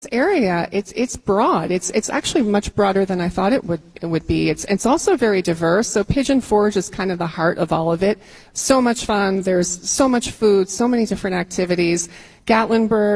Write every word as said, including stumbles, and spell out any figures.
area, it's it's broad. It's it's actually much broader than I thought it would it would be. It's it's also very diverse. So Pigeon Forge is kind of the heart of all of it. So much fun. There's so much food, so many different activities. Gatlinburg